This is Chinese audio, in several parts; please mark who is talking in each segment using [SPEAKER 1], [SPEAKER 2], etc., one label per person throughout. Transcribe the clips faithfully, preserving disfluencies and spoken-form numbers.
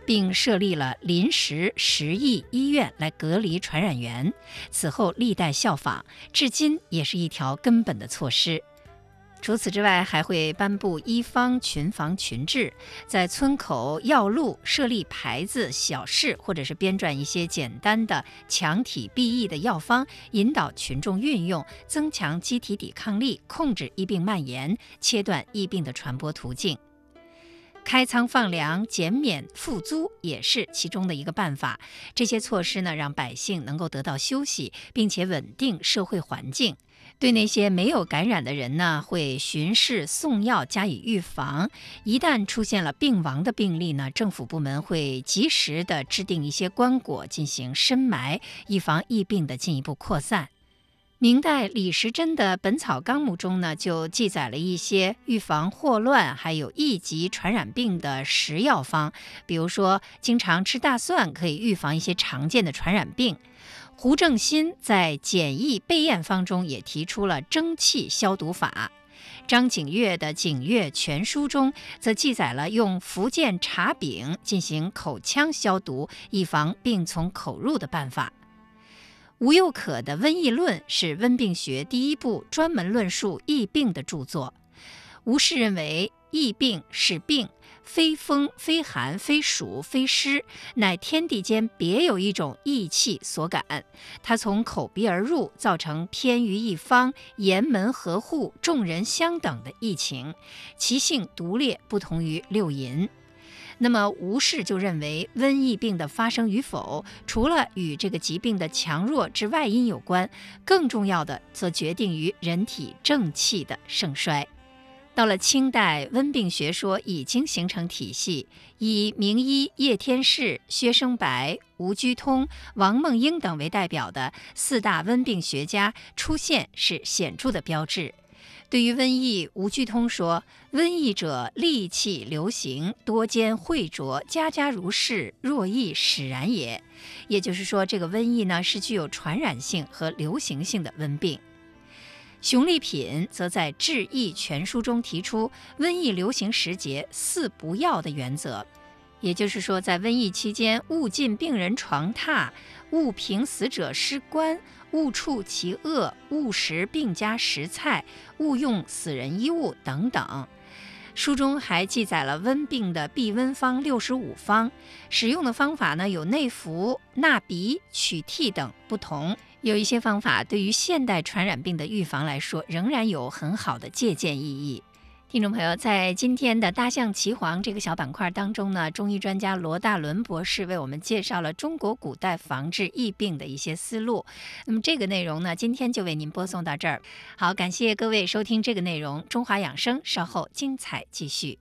[SPEAKER 1] 并设立了临时十亿医院来隔离传染源。此后历代效仿，至今也是一条根本的措施。除此之外，还会颁布医方群防群治，在村口药路设立牌子、小示，或者是编撰一些简单的强体避疫的药方，引导群众运用，增强机体抵抗力，控制疫病蔓延，切断疫病的传播途径。开仓放粮、减免赋租也是其中的一个办法。这些措施呢，让百姓能够得到休息，并且稳定社会环境。对那些没有感染的人呢，会巡视送药加以预防。一旦出现了病亡的病例呢，政府部门会及时的制定一些棺椁进行深埋，以防疫病的进一步扩散。明代李时珍的《本草纲目》中呢，就记载了一些预防霍乱还有疫疾传染病的食药方，比如说经常吃大蒜可以预防一些常见的传染病。胡正新在《简易备验方》中也提出了蒸汽消毒法。张景岳的《景岳全书》中则记载了用福建茶饼进行口腔消毒，以防病从口入的办法。吴又可的《瘟疫论》是温病学第一部专门论述疫病的著作。吴氏认为，疫病是病，非风非寒非暑非湿，乃天地间别有一种疫气所感，它从口鼻而入，造成偏于一方、严门合户、众人相等的疫情，其性独烈，不同于六淫。那么吴氏就认为，瘟疫病的发生与否，除了与这个疾病的强弱之外因有关，更重要的则决定于人体正气的盛衰。到了清代，温病学说已经形成体系，以名医叶天士、薛生白、吴居通、王梦英等为代表的四大温病学家出现是显著的标志。对于瘟疫，吴居通说，瘟疫者，戾气流行，多间秽浊，家家如是，若疫使然也。也就是说，这个瘟疫呢是具有传染性和流行性的瘟病。熊立品则在《治疫全书》中提出瘟疫流行时节四不要的原则，也就是说，在瘟疫期间，勿进病人床榻，勿凭死者尸棺，勿触其恶，勿食病家食菜，勿用死人衣物等等。书中还记载了温病的避瘟方六十五方，使用的方法呢有内服、纳鼻、取涕等不同。有一些方法对于现代传染病的预防来说，仍然有很好的借鉴意义。听众朋友，在今天的大象骑黄这个小板块当中呢，中医专家罗大伦博士为我们介绍了中国古代防治疫病的一些思路。那么这个内容呢，今天就为您播送到这儿。好，感谢各位收听这个内容，中华养生稍后精彩继续。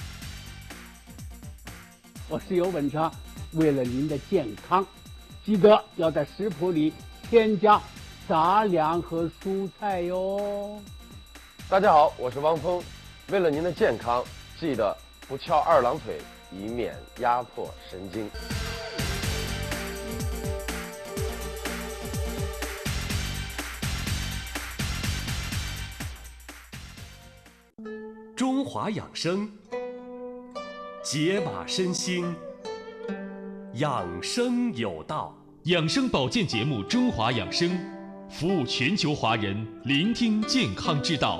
[SPEAKER 2] 我是尤文昌，为了您的健康，记得要在食谱里添加杂粮和蔬菜哟。
[SPEAKER 3] 大家好，我是汪峰。为了您的健康，记得不翘二郎腿，以免压迫神经。
[SPEAKER 4] 中华养生，解码身心，养生有道。养生保健节目《中华养生》，服务全球华人，聆听健康之道。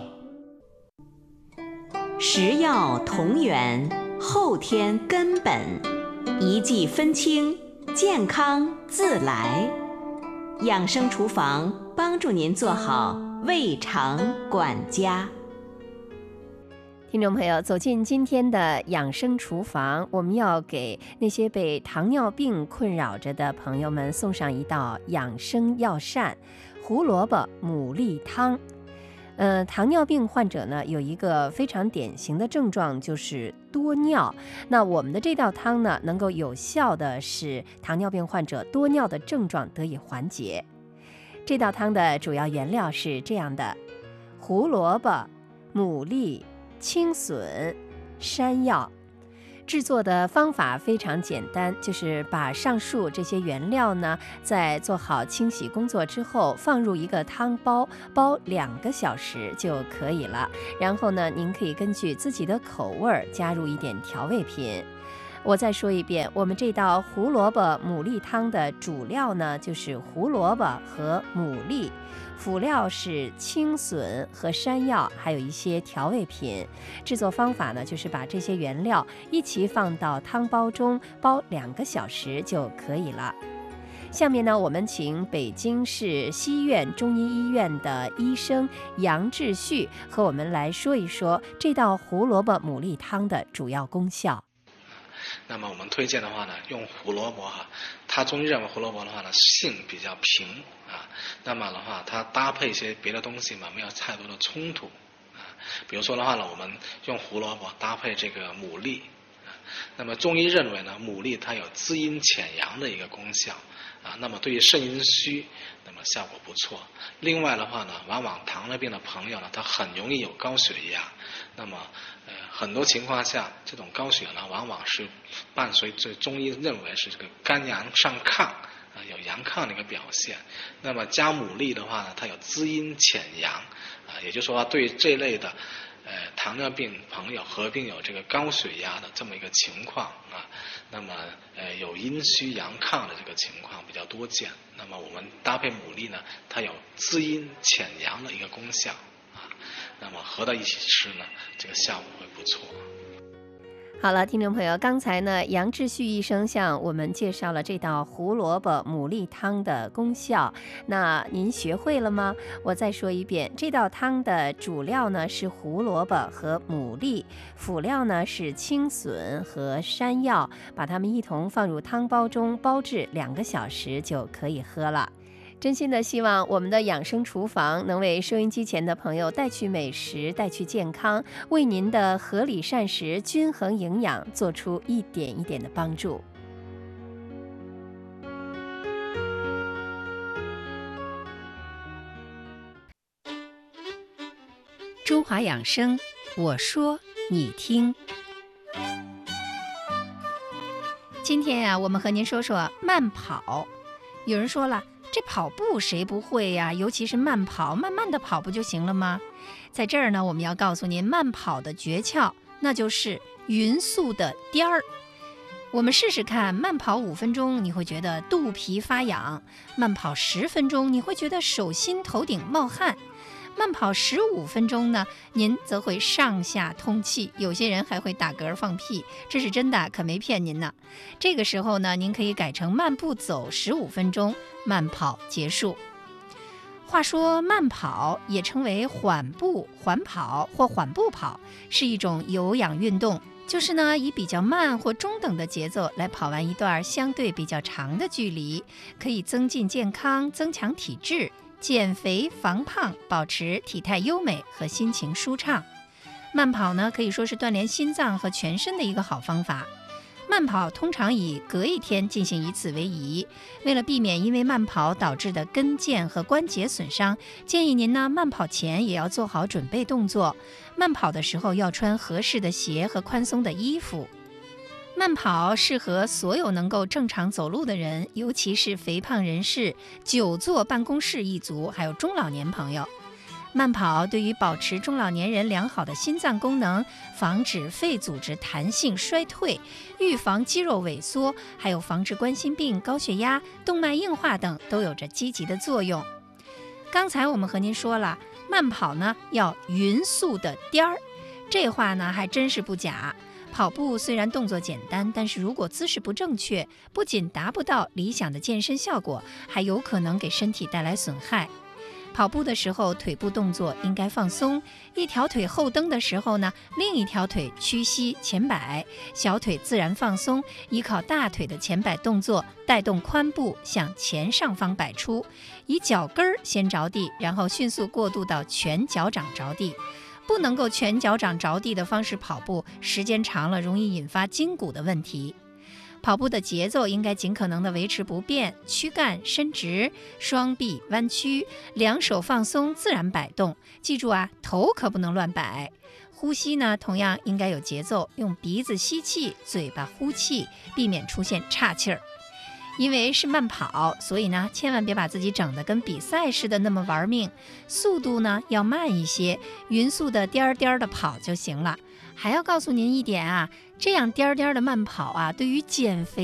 [SPEAKER 5] 食药同源，后天根本，一剂分清，健康自来。养生厨房帮助您做好胃肠管家。
[SPEAKER 1] 听众朋友，走进今天的养生厨房，我们要给那些被糖尿病困扰着的朋友们送上一道养生药膳——胡萝卜牡蛎汤。呃，糖尿病患者呢有一个非常典型的症状，就是多尿。那我们的这道汤呢，能够有效的使糖尿病患者多尿的症状得以缓解。这道汤的主要原料是这样的：胡萝卜、牡蛎、青笋、山药。制作的方法非常简单，就是把上述这些原料呢，在做好清洗工作之后，放入一个汤包，煲两个小时就可以了。然后呢，您可以根据自己的口味加入一点调味品。
[SPEAKER 6] 我再说一遍，我们这道胡萝卜牡蛎汤的主料呢，就是胡萝卜和牡蛎，辅料是青笋和山药，还有一些调味品。制作方法呢，就是把这些原料一起放到汤包中，煲两个小时就可以了。下面呢，我们请北京市西苑中医医院的医生杨志旭和我们来说一说这道胡萝卜牡蛎汤的主要功效。
[SPEAKER 7] 那么我们推荐的话呢，用胡萝卜哈，它中医认为胡萝卜的话呢，性比较平啊，那么的话它搭配一些别的东西嘛，没有太多的冲突啊。比如说的话呢，我们用胡萝卜搭配这个牡蛎啊，那么中医认为呢，牡蛎它有滋阴潜阳的一个功效啊，那么对于肾阴虚，那么效果不错。另外的话呢，往往糖尿病的朋友呢，他很容易有高血压，那么呃很多情况下，这种高血压呢，往往是伴随着中医认为是这个肝阳上亢啊，有阳亢的一个表现。那么加牡蛎的话呢，它有滋阴潜阳啊，也就是说对这类的呃糖尿病朋友合并有这个高血压的这么一个情况啊，那么呃有阴虚阳亢的这个情况比较多见。那么我们搭配牡蛎呢，它有滋阴潜阳的一个功效啊，那么合到一起吃呢，这个效果会不错。
[SPEAKER 6] 好了，听众朋友，刚才呢，杨志旭医生向我们介绍了这道胡萝卜牡蛎汤的功效。那您学会了吗？我再说一遍，这道汤的主料呢是胡萝卜和牡蛎，辅料呢是青笋和山药，把它们一同放入汤包中，煲至两个小时就可以喝了。真心的希望我们的养生厨房能为收音机前的朋友带去美食，带去健康，为您的合理膳食、均衡营养做出一点一点的帮助。
[SPEAKER 1] 中华养生，我说你听。今天呀、啊，我们和您说说慢跑。有人说了，这跑步谁不会呀？尤其是慢跑，慢慢的跑不就行了吗？在这儿呢，我们要告诉您慢跑的诀窍，那就是匀速的颠儿。我们试试看，慢跑五分钟，你会觉得肚皮发痒；慢跑十分钟，你会觉得手心头顶冒汗；慢跑十五分钟呢，您则会上下通气，有些人还会打嗝放屁，这是真的，可没骗您呢。这个时候呢，您可以改成慢步走十五分钟，慢跑结束。话说慢跑也称为缓步、缓跑或缓步跑，是一种有氧运动，就是呢以比较慢或中等的节奏来跑完一段相对比较长的距离，可以增进健康、增强体质、减肥防胖，保持体态优美和心情舒畅。慢跑呢，可以说是锻炼心脏和全身的一个好方法。慢跑通常以隔一天进行一次为宜，为了避免因为慢跑导致的跟腱和关节损伤，建议您呢慢跑前也要做好准备动作。慢跑的时候要穿合适的鞋和宽松的衣服。慢跑适合所有能够正常走路的人，尤其是肥胖人士、久坐办公室一族，还有中老年朋友。慢跑对于保持中老年人良好的心脏功能，防止肺组织弹性衰退，预防肌肉萎缩，还有防治冠心病、高血压、动脉硬化等都有着积极的作用。刚才我们和您说了，慢跑呢要匀速的颠儿，这话呢还真是不假。跑步虽然动作简单，但是如果姿势不正确，不仅达不到理想的健身效果，还有可能给身体带来损害。跑步的时候，腿部动作应该放松，一条腿后蹬的时候呢，另一条腿屈膝前摆，小腿自然放松，依靠大腿的前摆动作带动髋部向前上方摆出，以脚跟儿先着地，然后迅速过渡到全脚掌着地。不能够全脚掌着地的方式跑步，时间长了容易引发筋骨的问题。跑步的节奏应该尽可能的维持不变，躯干伸直，双臂弯曲，两手放松，自然摆动。记住啊，头可不能乱摆。呼吸呢，同样应该有节奏，用鼻子吸气，嘴巴呼气，避免出现岔气儿。因为是慢跑，所以呢，千万别把自己整得跟比赛似的那么玩命，速度呢要慢一些，匀速的颠儿颠儿的跑就行了。还要告诉您一点啊， 这样颠儿颠儿的慢跑啊，对于减肥